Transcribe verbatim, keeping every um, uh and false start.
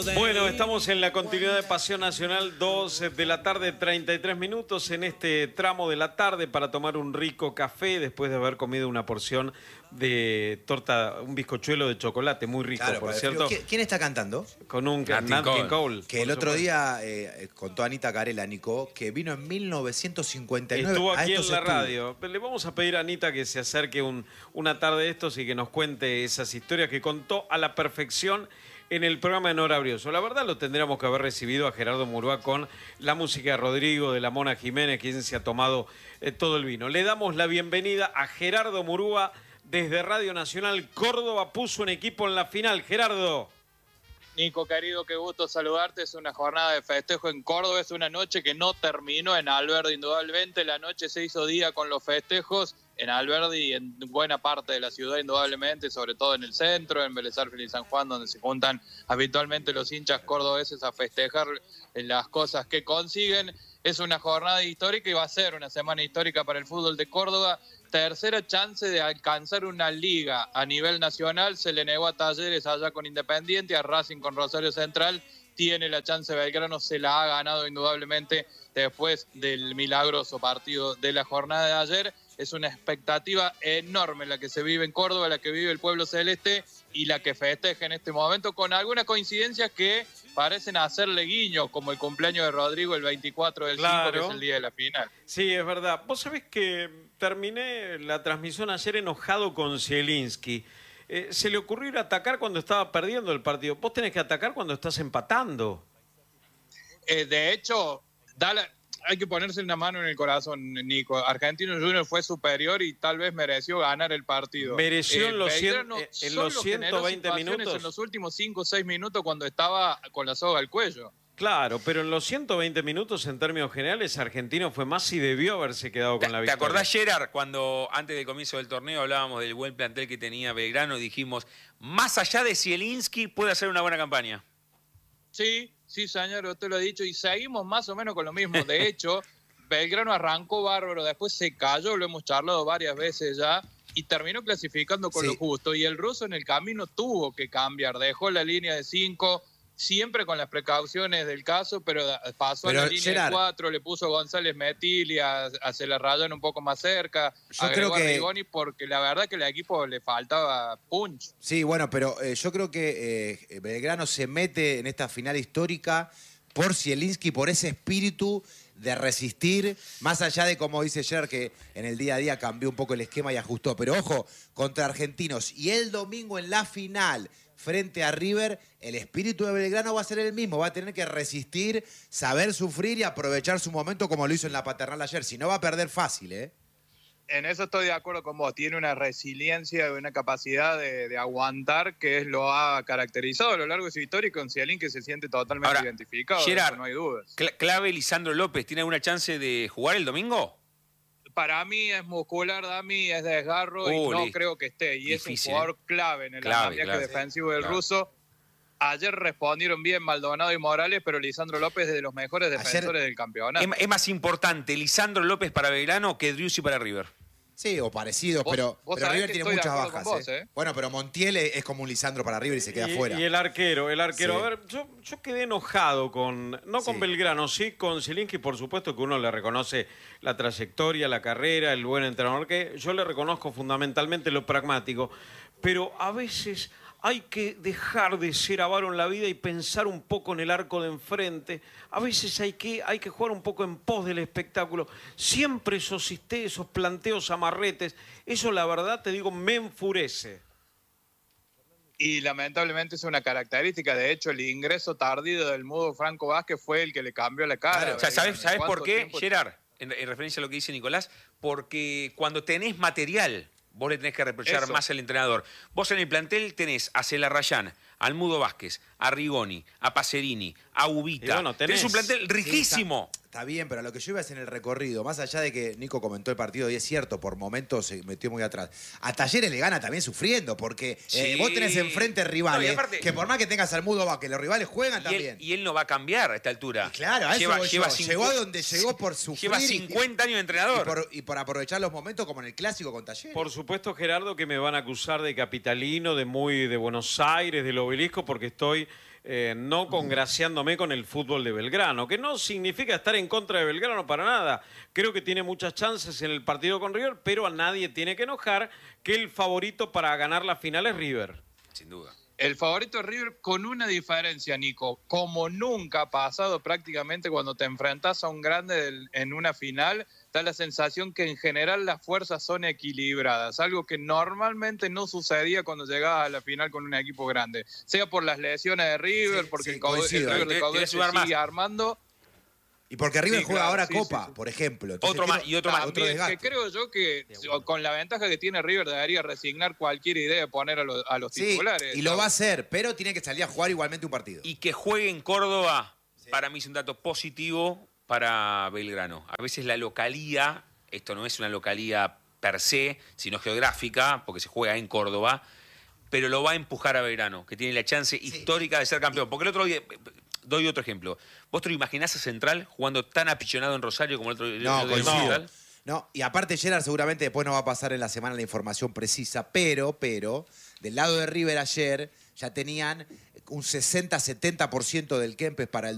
Bueno, estamos en la continuidad de Pasión Nacional, dos de la tarde, treinta y tres minutos, en este tramo de la tarde para tomar un rico café después de haber comido una porción de torta, un bizcochuelo de chocolate, muy rico, claro, por cierto. ¿Quién está cantando? Con un Nat Nat King King Cole. Que el otro día eh, contó Anita Carela, Nico, que vino en mil novecientos cincuenta y nueve Estuvo a aquí estos en la estudios. radio. Le vamos a pedir a Anita que se acerque un, una tarde de estos y que nos cuente esas historias que contó a la perfección en el programa de Nora Brioso. La verdad lo tendríamos que haber recibido a Gerardo Murúa con la música de Rodrigo, de la Mona Jiménez, quien se ha tomado eh, todo el vino. Le damos la bienvenida a Gerardo Murúa desde Radio Nacional. Córdoba puso un equipo en la final. Gerardo. Nico, querido, qué gusto saludarte. Es una jornada de festejo en Córdoba. Es una noche que no terminó en Alberdi, indudablemente. La noche se hizo día con los festejos en Alberdi y en buena parte de la ciudad, indudablemente, sobre todo en el centro, en Vélez Sarsfield y San Juan, donde se juntan habitualmente los hinchas cordobeses a festejar las cosas que consiguen. Es una jornada histórica y va a ser una semana histórica para el fútbol de Córdoba. Tercera chance de alcanzar una liga a nivel nacional. Se le negó a Talleres allá con Independiente, a Racing con Rosario Central. Tiene la chance Belgrano, se la ha ganado indudablemente después del milagroso partido de la jornada de ayer. Es una expectativa enorme la que se vive en Córdoba, la que vive el pueblo celeste y la que festeja en este momento, con algunas coincidencias que parecen hacerle guiño, como el cumpleaños de Rodrigo el veinticuatro del Claro. cinco, que es el día de la final. Sí, es verdad. Vos sabés que terminé la transmisión ayer enojado con Zielinski. Eh, se le ocurrió ir a atacar cuando estaba perdiendo el partido. Vos tenés que atacar cuando estás empatando. Eh, de hecho, da la... hay que ponerse una mano en el corazón, Nico. Argentinos Juniors fue superior y tal vez mereció ganar el partido. Mereció Eh, en los, cien, Belgrano en solo los ciento veinte generó situaciones minutos. en los últimos cinco o seis minutos cuando estaba con la soga al cuello. Claro, pero en los ciento veinte minutos, en términos generales, Argentino fue más y debió haberse quedado con la ¿Te victoria. acordás, Gerard, cuando antes del comienzo del torneo hablábamos del buen plantel que tenía Belgrano y dijimos, más allá de Zielinski, puede hacer una buena campaña? Sí, sí, señor, usted lo ha dicho, y seguimos más o menos con lo mismo. De hecho, Belgrano arrancó bárbaro, después se cayó, lo hemos charlado varias veces ya, y terminó clasificando con Sí. lo justo. Y el ruso en el camino tuvo que cambiar, dejó la línea de cinco, siempre con las precauciones del caso, pero pasó Pero, a la línea Gerard, de cuatro, le puso González Metil a, a se la rayan un poco más cerca, Yo agregó creo que- a Rigoni, porque la verdad que al equipo le faltaba punch. Sí, bueno, pero eh, yo creo que eh, Belgrano se mete en esta final histórica por Zielinski, por ese espíritu de resistir, más allá de, como dice Gerard, que en el día a día cambió un poco el esquema y ajustó. Pero ojo, contra Argentinos y el domingo en la final frente a River, el espíritu de Belgrano va a ser el mismo, va a tener que resistir, saber sufrir y aprovechar su momento como lo hizo en la Paternal ayer. Si no, va a perder fácil, ¿eh? En eso estoy de acuerdo con vos. Tiene una resiliencia y una capacidad de, de aguantar que es, lo ha caracterizado a lo largo de su historia, y con Cialín que se siente totalmente Ahora, identificado. de Gerard, eso no hay dudas. Cla- clave Lisandro López, ¿tiene alguna chance de jugar el domingo? Para mí es muscular, Dami, es desgarro y Uh, no listo. creo que esté. Y Difícil, es un jugador clave en el Clave, andamiaje clave. defensivo del Claro. ruso. Ayer respondieron bien Maldonado y Morales, pero Lisandro López es de los mejores Ayer- defensores del campeonato. Es, es más importante Lisandro López para Belgrano que Driussi para River. Sí, o parecidos, Vos- pero, vos pero sabés River que tiene estoy de muchas acuerdo bajas. con vos, ¿eh? ¿eh? Bueno, pero Montiel es como un Lisandro para River y se queda y, fuera. y el arquero, el arquero. Sí. A ver, yo, yo quedé enojado con, no con Sí. Belgrano, sí con Zielinski, por supuesto que uno le reconoce la trayectoria, la carrera, el buen entrenador, que yo le reconozco fundamentalmente lo pragmático, pero a veces hay que dejar de ser avaro en la vida y pensar un poco en el arco de enfrente. A veces hay que, hay que jugar un poco en pos del espectáculo. Siempre esos, siste- esos planteos amarretes, eso la verdad te digo, me enfurece. Y lamentablemente es una característica. De hecho, el ingreso tardío del mudo Franco Vázquez fue el que le cambió la cara. Claro, O sea, ¿sabes, ¿sabes por ¿Cuánto qué, tiempo- Gerard? En, en referencia a lo que dice Nicolás, porque cuando tenés material, vos le tenés que reprochar Eso. más al entrenador. Vos en el plantel tenés a Celarrayán, al Mudo Vázquez, a Rigoni, a Pacerini, a Ubita. Y bueno, tenés- tenés un plantel Sí, riquísimo. está, está bien, pero lo que yo iba es en el recorrido, más allá de que Nico comentó el partido, y es cierto, por momentos se metió muy atrás. A Talleres le gana también sufriendo, porque eh, Sí. vos tenés enfrente rivales, No, y aparte- que por más que tengas al Mudo va, que los rivales juegan Y también. él, y él no va a cambiar a esta altura. Y claro, a eso lleva, voy lleva yo. cincu- Llegó a donde llegó por sufrir. Lleva y- cincuenta años de y entrenador. por, y por aprovechar los momentos como en el clásico con Talleres. Por supuesto, Gerardo, que me van a acusar de capitalino, de muy de Buenos Aires, del Obelisco, porque estoy eh, no congraciándome con el fútbol de Belgrano, que no significa estar en contra de Belgrano para nada. Creo que tiene muchas chances en el partido con River, pero a nadie tiene que enojar que el favorito para ganar la final es River. Sin duda. El favorito es River con una diferencia, Nico. Como nunca ha pasado prácticamente cuando te enfrentas a un grande del, en una final, da la sensación que en general las fuerzas son equilibradas, algo que normalmente no sucedía cuando llegabas a la final con un equipo grande. Sea por las lesiones de River, Sí, porque sí, el, Cau- el coincido. River de Tiene- Caudete tiene que se jugar sigue más. armando. Y porque River Sí, juega claro, ahora sí, Copa, sí, sí. por ejemplo. Entonces Otro tiene- más y otro más. otro También, desgaste. que creo yo que con la ventaja que tiene River debería resignar cualquier idea de poner a los, a los Sí, titulares. y lo va a hacer, pero tiene que salir a jugar igualmente un partido. Y que juegue en Córdoba, para mí es un dato positivo para Belgrano. A veces la localía, esto no es una localía per se, sino geográfica, porque se juega en Córdoba, pero lo va a empujar a Belgrano, que tiene la chance histórica de ser campeón. Porque el otro día, doy otro ejemplo. ¿Vos te lo imaginás a Central jugando tan apichonado en Rosario como el otro el No, otro día en coincido. Central? No, y aparte Gerard seguramente después nos va a pasar en la semana la información precisa, pero, pero, del lado de River ayer ya tenían un sesenta setenta por ciento del Kempes para el